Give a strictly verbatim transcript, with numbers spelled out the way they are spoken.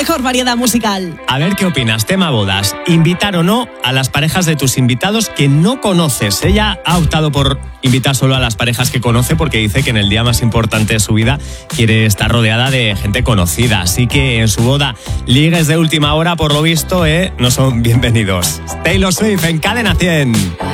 Mejor variedad musical. A ver qué opinas, tema bodas. Invitar o no a las parejas de tus invitados que no conoces. Ella ha optado por invitar solo a las parejas que conoce porque dice que en el día más importante de su vida quiere estar rodeada de gente conocida. Así que en su boda, ligues de última hora, por lo visto, ¿eh? no son bienvenidos. Taylor Swift en Cadena cien.